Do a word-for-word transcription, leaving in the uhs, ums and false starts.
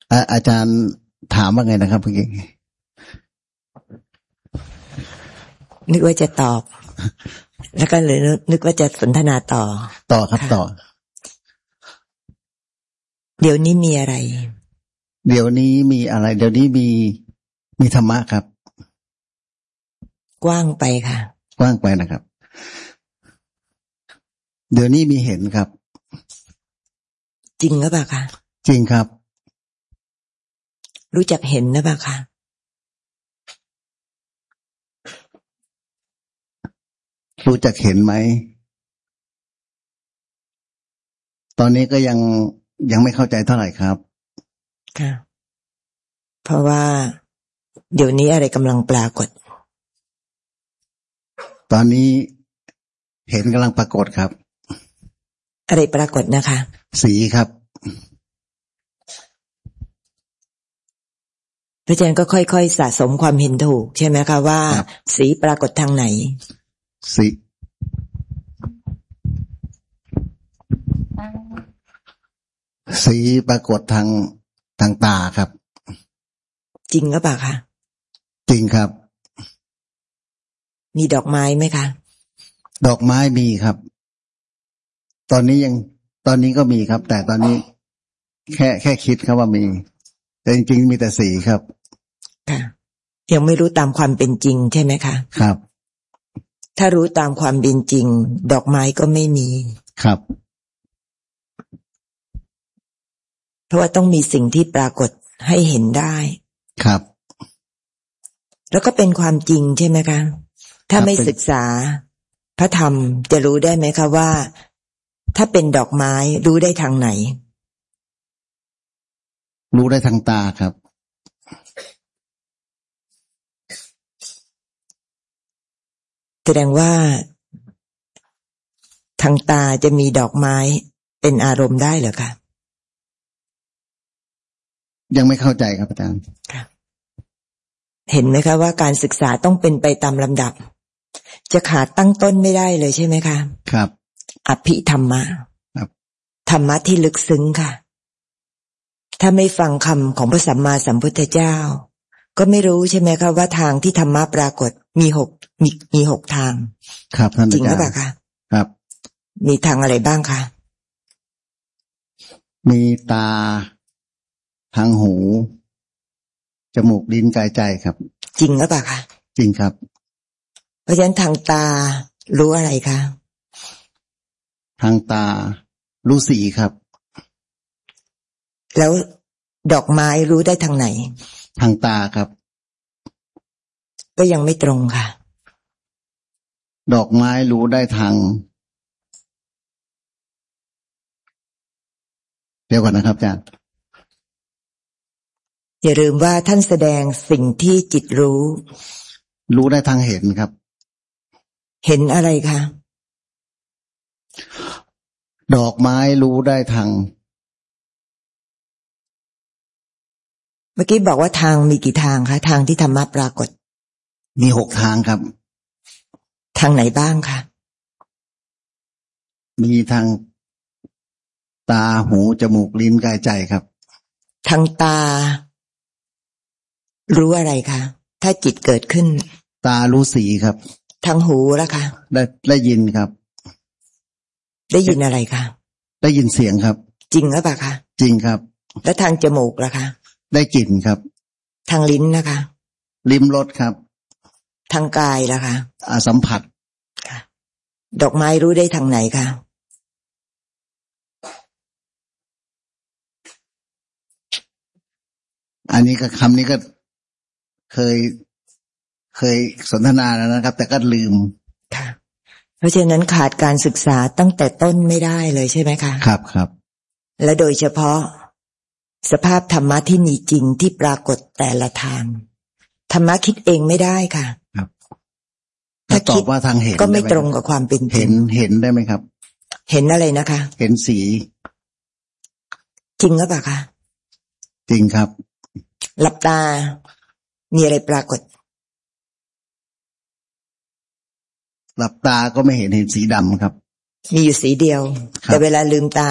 อาอาจารย์ถามว่าไงนะครับเมื่อกี้นึกว่าจะตอบแล้วก็เลยนึกว่าจะสนทนาต่อต่อครับต่อเดี๋ยวนี้มีอะไรเดี๋ยวนี้มีอะไรเดี๋ยวนี้มีมีธรรมะครับกว้างไปค่ะกว้างไปนะครับเดี๋ยวนี้มีเห็นครับจริงหรือเปล่าคะจริงครับรู้จักเห็นหรือเปล่าคะรู้จักเห็นไหมตอนนี้ก็ยังยังไม่เข้าใจเท่าไหร่ครับค่ะเพราะว่าเดี๋ยวนี้อะไรกำลังปรากฏตอนนี้เห็นกำลังปรากฏครับอะไรปรากฏนะคะสีครับพระอาจารย์ก็ค่อยๆสะสมความเห็นถูกใช่ไหมคะว่าสีปรากฏทางไหนสีสีปรากฏทางทางตาครับจริงหรือเปล่าคะจริงครับมีดอกไม้ไหมคะดอกไม้มีครับตอนนี้ยังตอนนี้ก็มีครับแต่ตอนนี้แค่แค่คิดครับว่ามีแต่จริงๆมีแต่สีครับค่ะยังไม่รู้ตามความเป็นจริงใช่ไหมคะครับถ้ารู้ตามความเป็นจริงดอกไม้ก็ไม่มีครับเพราะว่าต้องมีสิ่งที่ปรากฏให้เห็นได้ครับแล้วก็เป็นความจริงใช่ไหมคะถ้าไม่ศึกษาพระธรรมจะรู้ได้ไหมคะว่าถ้าเป็นดอกไม้รู้ได้ทางไหนรู้ได้ทางตาครับแสดงว่าทางตาจะมีดอกไม้เป็นอารมณ์ได้เหรอคะยังไม่เข้าใจครับอาจารย์เห็นไหมคะว่าการศึกษาต้องเป็นไปตามลำดับจะขาดตั้งต้นไม่ได้เลยใช่ไหมคะครับอภิธรรมะครับธรรมะที่ลึกซึ้งค่ะถ้าไม่ฟังคำของพระสัมมาสัมพุทธเจ้าก็ไม่รู้ใช่ไหมคะว่าทางที่ธรรมะปรากฏมีหกมีมีหกทางครับท่านอาจารย์จริงหรือเปล่าคะครับมีทางอะไรบ้างคะมีตาทางหูจมูกลิ้นกายใจครับจริงหรือเปล่าคะจริงครับเพราะฉะนั้นทางตารู้อะไรคะทางตารู้สีครับแล้วดอกไม้รู้ได้ทางไหนทางตาครับก็ยังไม่ตรงค่ะดอกไม้รู้ได้ทางเดี๋ยวก่อนนะครับอาจารย์อย่าลืมว่าท่านแสดงสิ่งที่จิตรู้รู้ได้ทางเห็นครับเห็นอะไรคะดอกไม้รู้ได้ทางเมื่อกี้บอกว่าทางมีกี่ทางคะทางที่ธรรมะปรากฏมีหกทางครับทางไหนบ้างคะมีทางตาหูจมูกลิ้นกายใจครับทางตารู้อะไรคะถ้าจิตเกิดขึ้นตารู้สีครับทางหูล่ะคะได้ได้ยินครับได้ยินอะไรคะได้ยินเสียงครับจริงหรือเปล่าคะจริงครับแล้วทางจมูกล่ะคะได้กลิ่นครับทางลิ้นนะคะลิ้มรสครับทางกายล่ะคะอ่าสัมผัสค่ะดอกไม้รู้ได้ทางไหนคะอันนี้ก็คำนี้ก็เคยเคยสนทนาแล้วนะครับแต่ก็ลืมค่ะเพราะฉะนั้นขาดการศึกษาตั้งแต่ต้นไม่ได้เลยใช่ไหมคะครับครับและโดยเฉพาะสภาพธรรมะที่มีจริงที่ปรากฏแต่ละทางธรรมะคิดเองไม่ได้ค่ะครับถ้าตอบว่าทางเห็นก็ไม่ตรงกับความเป็นจริงเห็นเห็นได้ไหมครับเห็นอะไรนะคะเห็นสีจริงหรือเปล่าคะจริงครับหลับตามีอะไรปรากฏหลับตาก็ไม่เห็นเห็นสีดำครับมีอยู่สีเดียวแต่เวลาลืมตา